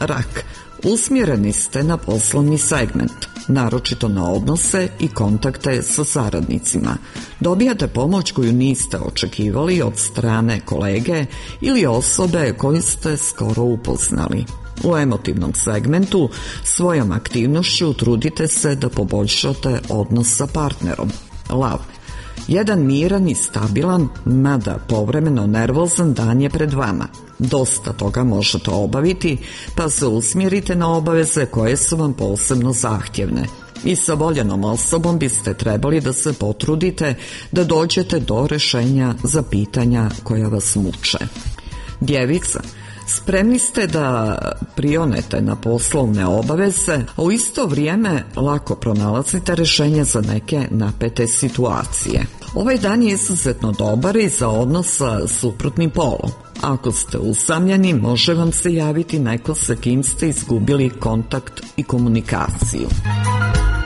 Rak. Usmjereni ste na poslovni segment, naročito na odnose i kontakte sa saradnicima. Dobijate pomoć koju niste očekivali od strane kolege ili osobe koju ste skoro upoznali. U emotivnom segmentu svojom aktivnošću trudite se da poboljšate odnos sa partnerom. Lav. Jedan miran i stabilan, mada povremeno nervozan dan je pred vama. Dosta toga možete obaviti, pa se usmjerite na obaveze koje su vam posebno zahtjevne. I sa voljenom osobom biste trebali da se potrudite da dođete do rješenja za pitanja koja vas muče. Djevica. Spremni ste da prionete na poslovne obaveze, a u isto vrijeme lako pronalazite rješenje za neke napete situacije. Ovaj dan je izuzetno dobar i za odnos sa suprotnim polom. Ako ste usamljeni, može vam se javiti neko sa kim ste izgubili kontakt i komunikaciju.